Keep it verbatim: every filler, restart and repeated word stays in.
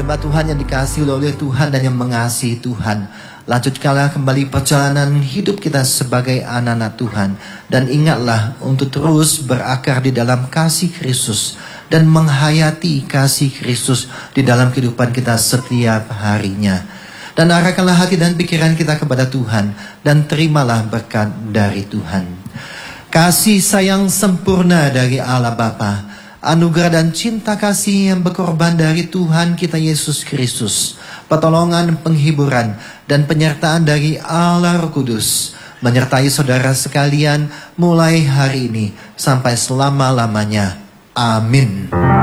Hamba Tuhan yang dikasihi oleh Tuhan dan yang mengasihi Tuhan, lanjutkanlah kembali perjalanan hidup kita sebagai anak-anak Tuhan. Dan ingatlah untuk terus berakar di dalam kasih Kristus dan menghayati kasih Kristus di dalam kehidupan kita setiap harinya. Dan arahkanlah hati dan pikiran kita kepada Tuhan dan terimalah berkat dari Tuhan. Kasih sayang sempurna dari Allah Bapa, anugerah dan cinta kasih yang berkorban dari Tuhan kita Yesus Kristus, pertolongan, penghiburan, dan penyertaan dari Allah Roh Kudus menyertai saudara sekalian mulai hari ini sampai selama-lamanya. Amin.